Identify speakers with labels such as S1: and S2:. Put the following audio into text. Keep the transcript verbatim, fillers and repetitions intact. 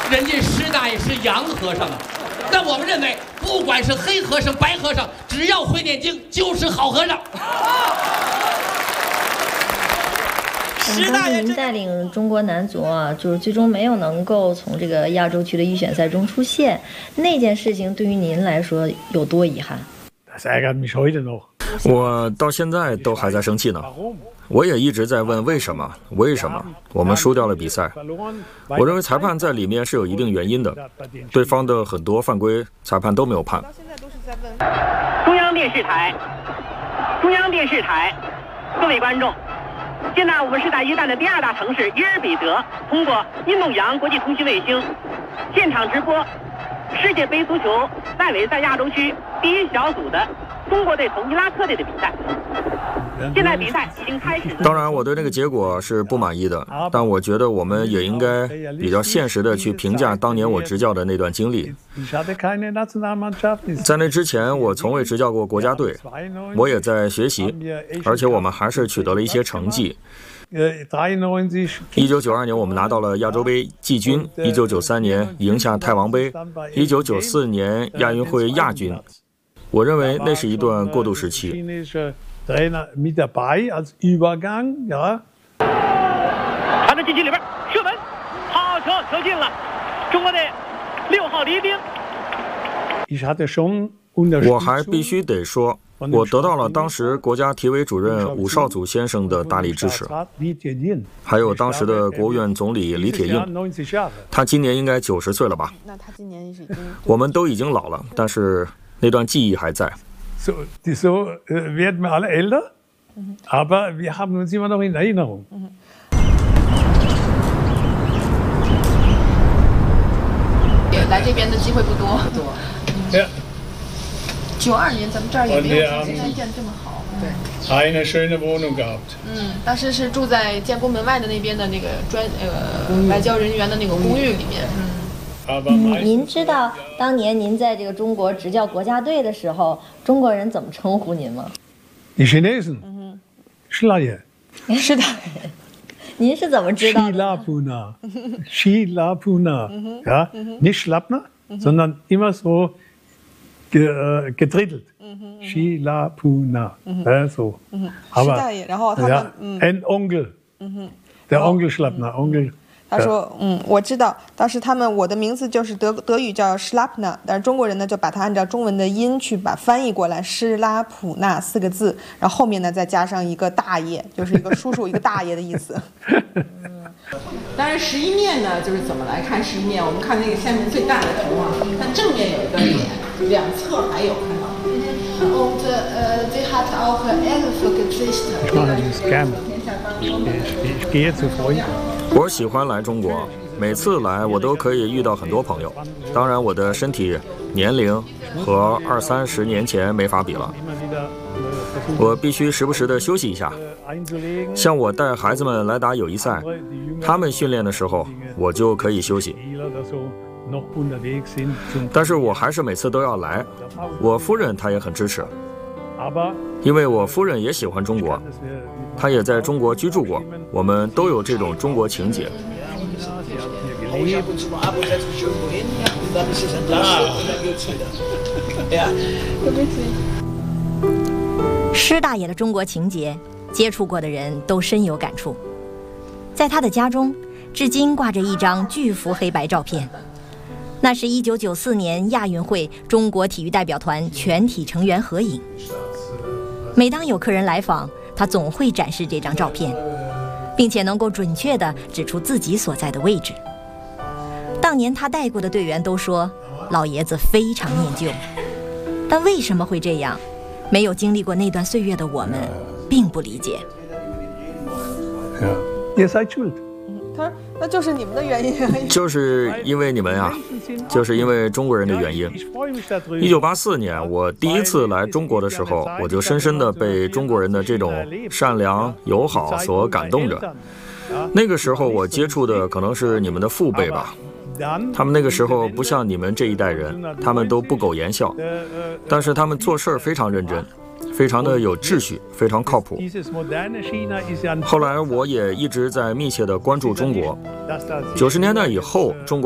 S1: 人家师大爷是洋和尚啊。那我们认为，不管是黑和尚、白和尚，只要会念经，就是好和尚。
S2: 师大爷，您带领中国男足啊，就是最终没有能够从这个亚洲区的预选赛中出现，那件事情对于您来说有多遗憾？
S3: 我到现在都还在生气呢。我也一直在问为什么？为什么我们输掉了比赛？我认为裁判在里面是有一定原因的，对方的很多犯规裁判都没有判。
S4: 中央电视台，中央电视台，各位观众，现在我们是在约旦的第二大城市耶尔比德，通过运动洋国际通讯卫星现场直播世界杯足球外围赛亚洲区第一小组的中国队同伊拉克队的比赛。现在比赛已经开始。
S3: 当然，我对那个结果是不满意的，但我觉得我们也应该比较现实的去评价当年我执教的那段经历。在那之前，我从未执教过国家队，我也在学习，而且我们还是取得了一些成绩。一九九二年，我们拿到了亚洲杯季军；一九九三年赢下泰王杯；一九九四年亚运会亚军。我认为那是一段过渡时期。
S5: Trainer mit dabei als Übergang, ja.
S4: 传到禁区里边，射门，好球，球进了，中国队六号黎兵。
S3: 我还必须得说，我得到了当时国家体委主任伍绍祖先生的大力支持，还有当时的国务院总理李铁映，他今年应该九十岁了吧？
S6: 那他今年是已经，
S3: 我们都已经老了，但是那段记忆还在。
S5: So, so äh, werden wir alle älter, mhm. aber wir haben uns immer noch in Erinnerung.
S6: Mhm. 来这边的机会不多。多。
S5: Ja.
S6: 九二年咱们这儿也没有像现在建这么好。对。
S5: Eine schöne Wohnung gehabt.
S6: 嗯，当时是住在建国门外的那边的那个专呃外交人员的那个公寓里面。嗯。
S2: 嗯，您知道当年您在这个中国执教国家队的时候，中国人怎么称呼您吗？
S5: Die Chinesen. 嗯 Schleier.
S2: 是的。您是怎么知道的
S5: Skilapuna. Skilapuna. Ja, nicht Schlappner, sondern immer so gedrittelt. Skilapuna. Ja, so. Aber ja, ein Onkel. Der Onkel Schlappner. Onkel.
S6: 他说：“嗯，我知道，当时他们我的名字就是德德语叫施拉普纳，但是中国人呢就把它按照中文的音去把翻译过来施拉普纳四个字，然后后面呢再加上一个大爷，就是一个叔叔一个大爷的意思。
S7: 嗯，当然十一面呢就是怎么来看十一面？我们看那个下面最大的图啊，它正面有一个脸，两侧还有看到。
S8: Und äh, sie hat auch elf Gesichter.
S5: Ich mache das gerne. Ich, ich gehe zu Freunden.
S3: 我喜欢来中国，每次来我都可以遇到很多朋友。当然，我的身体年龄和二三十年前没法比了。我必须时不时的休息一下。像我带孩子们来打友谊赛，他们训练的时候，我就可以休息。但是我还是每次都要来。我夫人她也很支持，因为我夫人也喜欢中国。他也在中国居住过，我们都有这种中国情结。
S2: 施大爷的中国情结，接触过的人都深有感触。在他的家中，至今挂着一张巨幅黑白照片，那是一九九四年亚运会中国体育代表团全体成员合影。每当有客人来访，他总会展示这张照片，并且能够准确地指出自己所在的位置。当年他带过的队员都说，老爷子非常念旧。但为什么会这样？没有经历过那段岁月的我们，并不理解。
S5: Ihr seid schuld.
S6: 他说：“那就是你们的原因。”
S3: 就是因为你们呀，就是因为中国人的原因。一九八四年，我第一次来中国的时候，我就深深地被中国人的这种善良友好所感动着。那个时候我接触的可能是你们的父辈吧，他们那个时候不像你们这一代人，他们都不苟言笑，但是他们做事非常认真，非常的有秩序，非常靠谱。后来我也一直在密切的关注中国。九十年代以后，中国